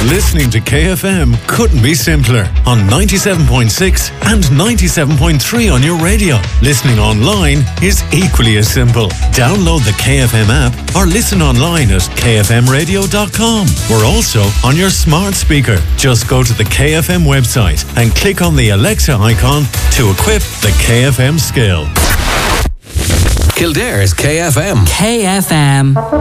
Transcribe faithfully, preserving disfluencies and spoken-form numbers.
Listening to K F M couldn't be simpler. On ninety-seven point six and ninety-seven point three on your radio. Listening online is equally as simple. Download the K F M app or listen online at k f m radio dot com. We're also on your smart speaker. Just go to the K F M website and click on the Alexa icon to equip the K F M skill. Kildare's K F M. K F M.